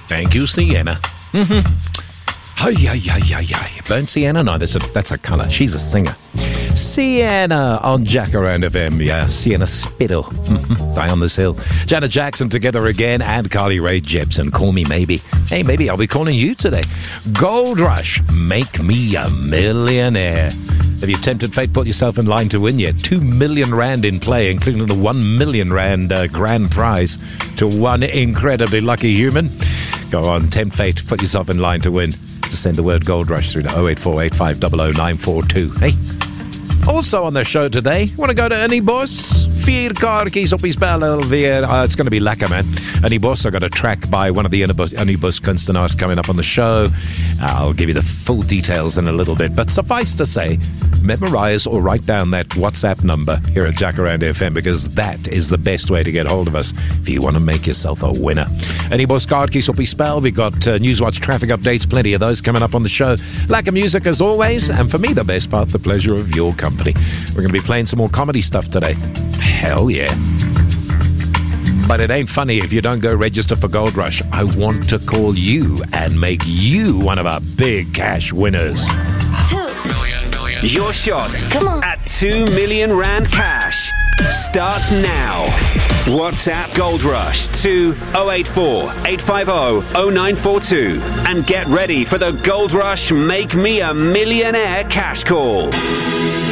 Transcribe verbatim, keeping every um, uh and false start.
Thank you, Sienna. Mm-hmm. Hi, hi, hi, hi, hi. Burnt sienna? No, that's a, that's a colour. She's a singer. Sienna on Jacaranda F M. Yeah, Sienna Spittle. Mm-hmm. Die on this hill. Janet Jackson together again and Carly Rae Jepsen. Call me maybe. Hey, maybe I'll be calling you today. Gold Rush. Make me a millionaire. Have you tempted fate? Put yourself in line to win yet? Two million rand in play, including the one million rand uh, grand prize to one incredibly lucky human. Go on, tempt fate. Put yourself in line to win. Just send the word Gold Rush through to oh eight four eight five zero zero nine four two. Hey. Also on the show today, want to go to Anibos? Vier kaartjies op die spel alweer. Uh, it's going to be lekker, man. Anibos, I got a track by one of the Anibos, Anibos kunstenaars coming up on the show. I'll give you the full details in a little bit. But suffice to say, memorize or write down that WhatsApp number here at Jacaranda F M, because that is the best way to get hold of us if you want to make yourself a winner. Anibos kaartjies op die spel. We got uh, Newswatch traffic updates, plenty of those coming up on the show. Lekker music as always, and for me, the best part, the pleasure of your company. We're going to be playing some more comedy stuff today. Hell yeah. But it ain't funny if you don't go register for Gold Rush. I want to call you and make you one of our big cash winners. Two million, million. Your shot Come on. at two million rand cash starts now. WhatsApp Gold Rush to oh eight four eight five zero oh nine four two and get ready for the Gold Rush Make Me a Millionaire cash call.